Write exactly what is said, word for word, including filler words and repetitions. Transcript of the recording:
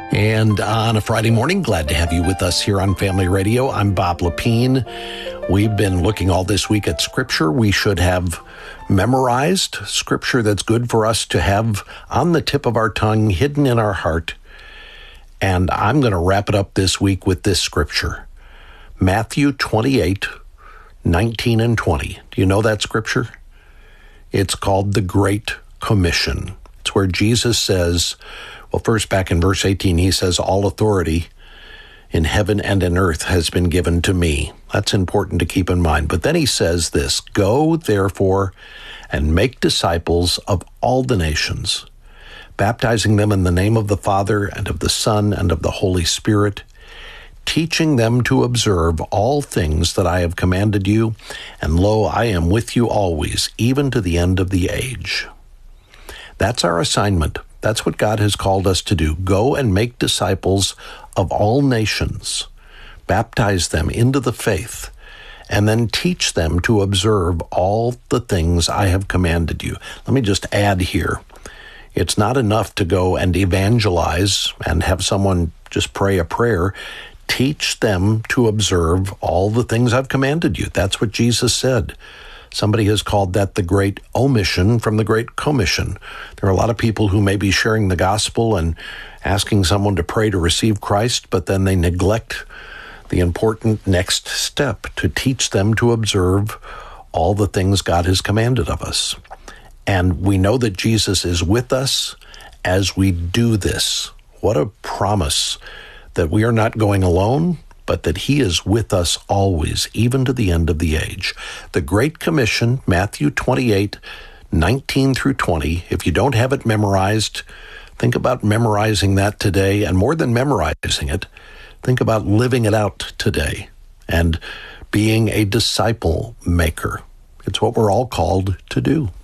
And on a Friday morning, glad to have you with us here on Family Radio. I'm Bob Lepine. We've been looking all this week at Scripture. We should have memorized Scripture that's good for us to have on the tip of our tongue, hidden in our heart. And I'm going to wrap it up this week with this Scripture. Matthew twenty-eight, nineteen and twenty. Do you know that Scripture? It's called the Great Commission. It's where Jesus says, well, first back in verse eighteen, he says, all authority in heaven and in earth has been given to me. That's important to keep in mind. But then he says this, go therefore and make disciples of all the nations, baptizing them in the name of the Father and of the Son and of the Holy Spirit, teaching them to observe all things that I have commanded you. And lo, I am with you always, even to the end of the age. That's our assignment. That's what God has called us to do. Go and make disciples of all nations, baptize them into the faith, and then teach them to observe all the things I have commanded you. Let me just add here, it's not enough to go and evangelize and have someone just pray a prayer. Teach them to observe all the things I've commanded you. That's what Jesus said. Somebody has called that the great omission from the great commission. There are a lot of people who may be sharing the gospel and asking someone to pray to receive Christ, but then they neglect the important next step to teach them to observe all the things God has commanded of us. And we know that Jesus is with us as we do this. What a promise that we are not going alone, but that he is with us always, even to the end of the age. The Great Commission, Matthew twenty-eight, nineteen through twenty. If you don't have it memorized, think about memorizing that today. And more than memorizing it, think about living it out today and being a disciple maker. It's what we're all called to do.